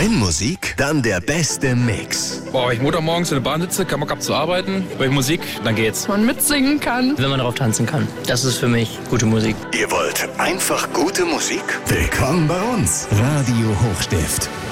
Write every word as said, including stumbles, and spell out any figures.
Wenn Musik, dann der beste Mix. Boah, ich morgens in der Bahn sitze, keinen Bock hab zu arbeiten. Bei Musik, dann geht's. Man mitsingen kann. Wenn man darauf tanzen kann. Das ist für mich gute Musik. Ihr wollt einfach gute Musik? Willkommen bei uns. Radio Hochstift.